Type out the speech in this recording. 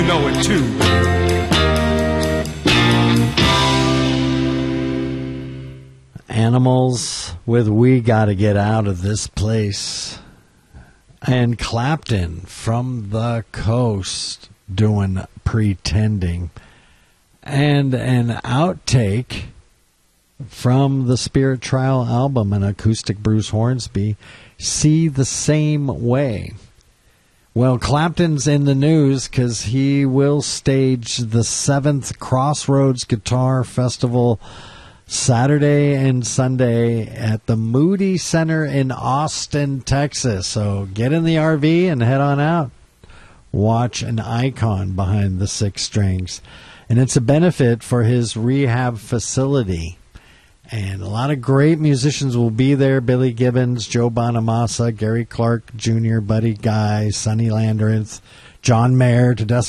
know it too. Animals with We Gotta Get Out of This Place. And Clapton from the Coast doing Pretending. And an outtake from the Spirit Trial album, an acoustic Bruce Hornsby, See the Same Way. Well, Clapton's in the news because he will stage the 7th Crossroads Guitar Festival Saturday and Sunday at the Moody Center in Austin, Texas. So get in the RV and head on out. Watch an icon behind the 6 strings. And it's a benefit for his rehab facility. And a lot of great musicians will be there. Billy Gibbons, Joe Bonamassa, Gary Clark Jr., Buddy Guy, Sonny Landreth, John Mayer, Tedeschi